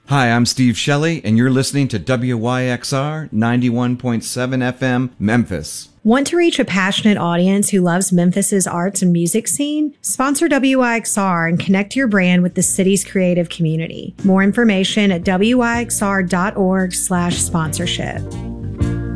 Hi, I'm Steve Shelley, and you're listening to WYXR 91.7 FM, Memphis. Want to reach a passionate audience who loves Memphis's arts and music scene? Sponsor WYXR and connect your brand with the city's creative community. More information at wyxr.org/sponsorship.